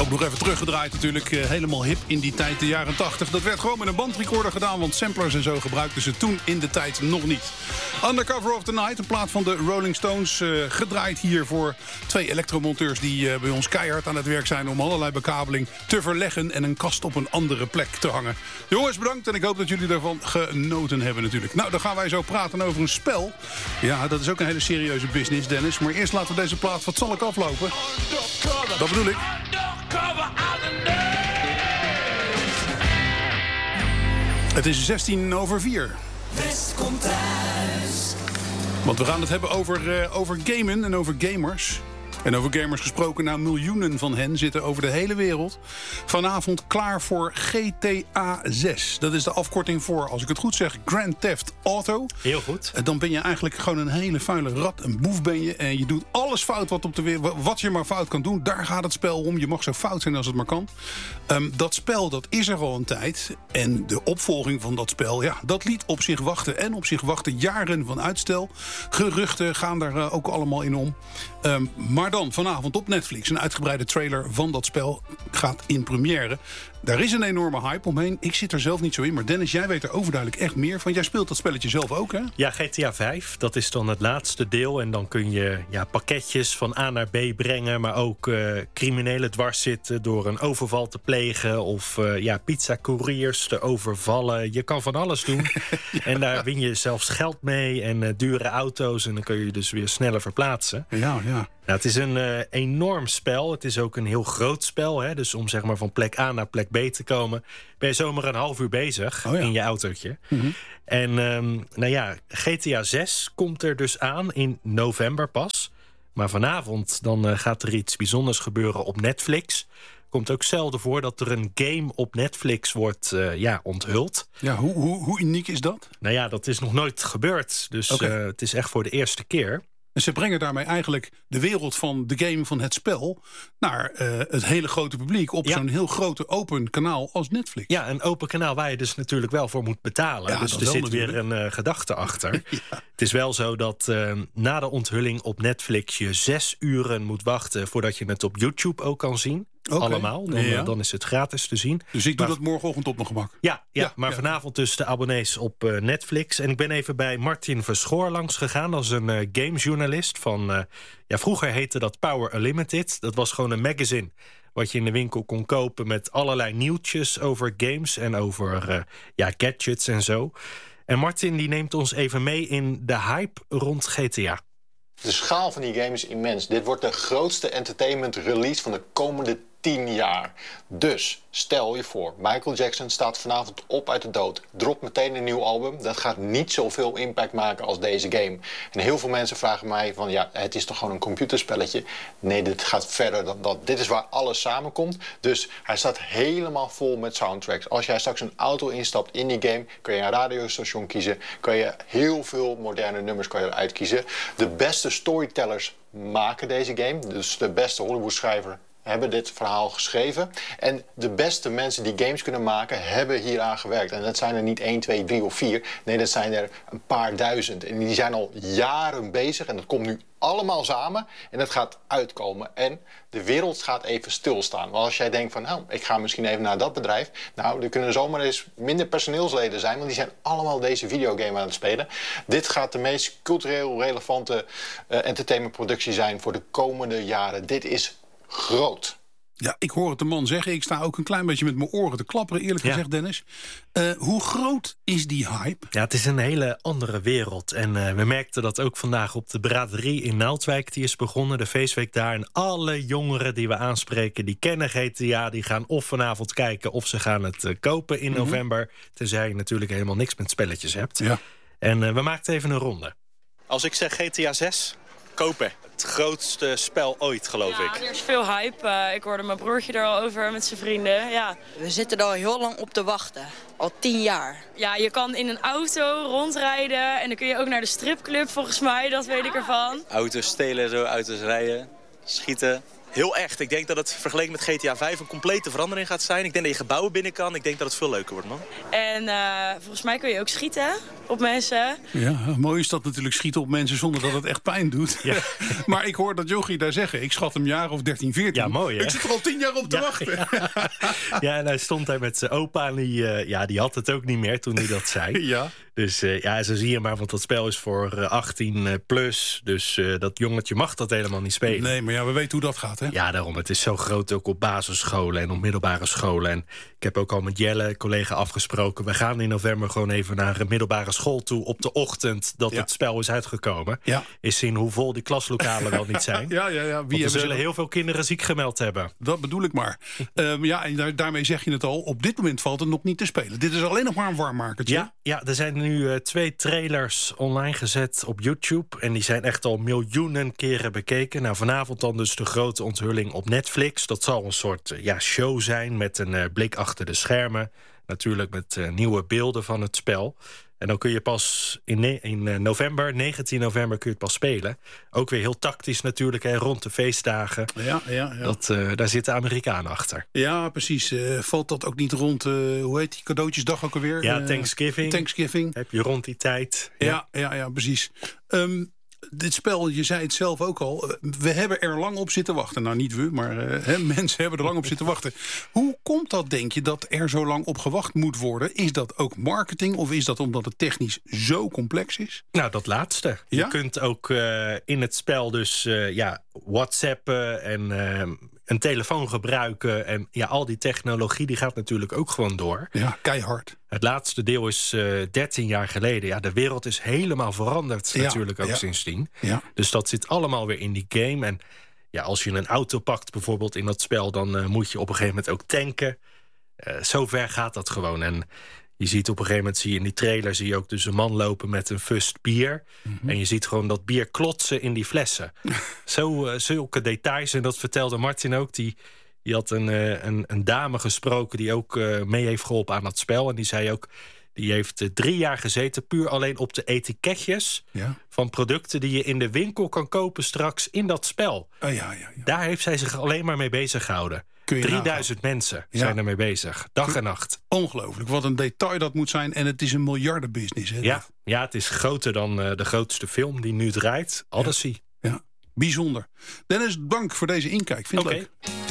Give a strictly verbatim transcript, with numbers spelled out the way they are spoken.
Ook nog even teruggedraaid natuurlijk. Uh, helemaal hip in die tijd, de jaren tachtig. Dat werd gewoon met een bandrecorder gedaan, want samplers en zo gebruikten ze toen in de tijd nog niet. Undercover of the Night, een plaat van de Rolling Stones. Uh, gedraaid hier voor twee elektromonteurs die uh, bij ons keihard aan het werk zijn om allerlei bekabeling te verleggen en een kast op een andere plek te hangen. Jongens, bedankt en ik hoop dat jullie daarvan genoten hebben natuurlijk. Nou, dan gaan wij zo praten over een spel. Ja, dat is ook een hele serieuze business, Dennis. Maar eerst laten we deze plaat fatsoenlijk aflopen. Dat bedoel ik. Het is zestien over vier. West komt thuis. Want we gaan het hebben over, uh, over gamen en over gamers. En over gamers gesproken, nou, miljoenen van hen zitten over de hele wereld vanavond klaar voor G T A zes. Dat is de afkorting voor, als ik het goed zeg, Grand Theft Auto. Heel goed. Dan ben je eigenlijk gewoon een hele vuile rat, een boef ben je. En je doet alles fout wat, op de wereld, wat je maar fout kan doen. Daar gaat het spel om. Je mag zo fout zijn als het maar kan. Um, dat spel, dat is er al een tijd. En de opvolging van dat spel, ja, dat liet op zich wachten. En op zich wachten jaren van uitstel. Geruchten gaan daar uh, ook allemaal in om. Um, maar dan vanavond op Netflix een uitgebreide trailer van dat spel gaat in première. Daar is een enorme hype omheen. Ik zit er zelf niet zo in, maar Dennis, jij weet er overduidelijk echt meer van. Jij speelt dat spelletje zelf ook, hè? Ja, G T A vijf, dat is dan het laatste deel. En dan kun je ja, pakketjes van A naar B brengen, maar ook uh, criminelen dwars zitten door een overval te plegen of uh, ja, pizzacouriers te overvallen. Je kan van alles doen. Ja. En daar win je zelfs geld mee en uh, dure auto's en dan kun je je dus weer sneller verplaatsen. Ja, ja. Nou, het is een uh, enorm spel. Het is ook een heel groot spel. Hè? Dus om zeg maar van plek A naar plek B te komen, ben je zomaar een half uur bezig oh ja. in je autootje. Mm-hmm. En um, nou ja, G T A zes komt er dus aan in november pas. Maar vanavond dan uh, gaat er iets bijzonders gebeuren op Netflix. Komt ook zelden voor dat er een game op Netflix wordt uh, ja, onthuld. Ja, hoe, hoe, hoe uniek is dat? Nou ja, dat is nog nooit gebeurd. Dus okay. uh, het is echt voor de eerste keer. En ze brengen daarmee eigenlijk de wereld van de game, van het spel, naar uh, het hele grote publiek op ja. zo'n heel grote open kanaal als Netflix. Ja, een open kanaal waar je dus natuurlijk wel voor moet betalen. Ja, dus er zit natuurlijk. weer een uh, gedachte achter. Ja. Het is wel zo dat uh, na de onthulling op Netflix je zes uren moet wachten voordat je het op YouTube ook kan zien. Okay. Allemaal, dan, ja. dan is het gratis te zien. Dus ik doe maar, dat morgenochtend op mijn gemak. Ja, ja, ja maar ja. vanavond dus de abonnees op uh, Netflix. En ik ben even bij Martin Verschoor langs gegaan. Dat is een uh, gamejournalist van... Uh, ja, vroeger heette dat Power Unlimited. Dat was gewoon een magazine wat je in de winkel kon kopen met allerlei nieuwtjes over games en over uh, ja, gadgets en zo. En Martin die neemt ons even mee in de hype rond G T A. De schaal van die game is immens. Dit wordt de grootste entertainment release van de komende tien jaar. Dus stel je voor, Michael Jackson staat vanavond op uit de dood. Dropt meteen een nieuw album. Dat gaat niet zoveel impact maken als deze game. En heel veel mensen vragen mij van, ja, het is toch gewoon een computerspelletje? Nee, dit gaat verder dan dat. Dit is waar alles samenkomt. Dus hij staat helemaal vol met soundtracks. Als jij straks een auto instapt in die game, kun je een radiostation kiezen. Kun je heel veel moderne nummers kan je eruit kiezen. De beste storytellers maken deze game. Dus de beste Hollywood-schrijver hebben dit verhaal geschreven. En de beste mensen die games kunnen maken, hebben hieraan gewerkt. En dat zijn er niet één, twee, drie of vier. Nee, dat zijn er een paar duizend. En die zijn al jaren bezig. En dat komt nu allemaal samen. En dat gaat uitkomen. En de wereld gaat even stilstaan. Want als jij denkt van, nou, ik ga misschien even naar dat bedrijf. Nou, er kunnen zomaar eens minder personeelsleden zijn. Want die zijn allemaal deze videogame aan het spelen. Dit gaat de meest cultureel relevante uh, entertainmentproductie zijn voor de komende jaren. Dit is groot. Ja, ik hoor het de man zeggen. Ik sta ook een klein beetje met mijn oren te klapperen, eerlijk ja. gezegd, Dennis. Uh, hoe groot is die hype? Ja, het is een hele andere wereld. En uh, we merkten dat ook vandaag op de braderie in Naaldwijk. Die is begonnen, de feestweek daar. En alle jongeren die we aanspreken, die kennen G T A. Die gaan of vanavond kijken of ze gaan het uh, kopen in mm-hmm. november. Tenzij je natuurlijk helemaal niks met spelletjes hebt. Ja. En uh, we maakten even een ronde. Als ik zeg G T A zes, kopen. Het grootste spel ooit, geloof ja, ik. Er is veel hype. Uh, ik hoorde mijn broertje er al over met zijn vrienden. Ja. We zitten er al heel lang op te wachten. Al tien jaar. Ja, je kan in een auto rondrijden. En dan kun je ook naar de stripclub, volgens mij. Dat weet ik ervan. Auto's stelen, zo, auto's rijden, schieten. Heel echt. Ik denk dat het vergeleken met G T A vijf een complete verandering gaat zijn. Ik denk dat je gebouwen binnen kan. Ik denk dat het veel leuker wordt, man. En uh, volgens mij kun je ook schieten op mensen. Ja, mooi is dat natuurlijk, schieten op mensen zonder dat het echt pijn doet. Ja. Maar ik hoor dat Jochie daar zeggen, ik schat hem jaar of dertien, veertien. Ja, mooi hè? Ik zit er al tien jaar op te ja, wachten. Ja. ja, en hij stond daar met zijn opa en die, uh, ja, die had het ook niet meer toen hij dat zei. Ja. Dus uh, ja, zo zie je maar, want dat spel is voor uh, achttien plus. Dus uh, dat jongetje mag dat helemaal niet spelen. Nee, maar ja, we weten hoe dat gaat, hè? Ja, daarom. Het is zo groot ook op basisscholen en op middelbare scholen. En ik heb ook al met Jelle, collega, afgesproken. We gaan in november gewoon even naar een middelbare school toe op de ochtend dat ja. het spel is uitgekomen. Ja. Is zien hoe vol die klaslokalen wel niet zijn. Ja, ja, ja. Wie er zullen ze... heel veel kinderen ziek gemeld hebben. Dat bedoel ik maar. um, ja, en daar, daarmee zeg je het al. Op dit moment valt het nog niet te spelen. Dit is alleen nog maar een warmmakertje. Ja, ja, er zijn nu uh, twee trailers online gezet op YouTube. En die zijn echt al miljoenen keren bekeken. Nou, vanavond dan dus de grote onthulling op Netflix. Dat zal een soort uh, ja, show zijn met een uh, blik achter de schermen. Natuurlijk met uh, nieuwe beelden van het spel. En dan kun je pas in, ne- in uh, november, negentien november, kun je het pas spelen. Ook weer heel tactisch natuurlijk, hè, rond de feestdagen. Ja, ja, ja. Dat, uh, daar zitten Amerikanen achter. Ja, precies. Uh, valt dat ook niet rond, uh, hoe heet die cadeautjesdag ook alweer? Ja, uh, Thanksgiving. Thanksgiving. Heb je rond die tijd. Ja, ja, ja, ja precies. Um, dit spel, je zei het zelf ook al, we hebben er lang op zitten wachten. Nou, niet we, maar uh, hè, mensen hebben er lang op zitten wachten. Hoe komt dat, denk je, dat er zo lang op gewacht moet worden? Is dat ook marketing of is dat omdat het technisch zo complex is? Nou, dat laatste. Ja? Je kunt ook uh, in het spel dus uh, ja, WhatsAppen en uh, een telefoon gebruiken. En ja, al die technologie die gaat natuurlijk ook gewoon door. Ja, keihard. Het laatste deel is uh, dertien jaar geleden. Ja, de wereld is helemaal veranderd ja, natuurlijk ook ja. sindsdien. Ja. Dus dat zit allemaal weer in die game. En ja, als je een auto pakt bijvoorbeeld in dat spel, dan uh, moet je op een gegeven moment ook tanken. Uh, zo ver gaat dat gewoon. En je ziet op een gegeven moment, zie je in die trailer, zie je ook dus een man lopen met een fust bier. Mm-hmm. En je ziet gewoon dat bier klotsen in die flessen. Zo, uh, zulke details. En dat vertelde Martin ook. Die, die had een, uh, een, een dame gesproken die ook uh, mee heeft geholpen aan dat spel. En die zei ook, die heeft uh, drie jaar gezeten puur alleen op de etiketjes ja. van producten die je in de winkel kan kopen straks in dat spel. Oh, ja, ja, ja. Daar heeft zij zich alleen maar mee bezig gehouden. drieduizend mensen ja. zijn ermee bezig, dag en nacht. Ongelooflijk, wat een detail dat moet zijn. En het is een miljardenbusiness. Hè, ja, ja, het is groter dan uh, de grootste film die nu draait, Odyssey. Ja, ja. Bijzonder. Dennis, dank voor deze inkijk. Vind het okay. leuk.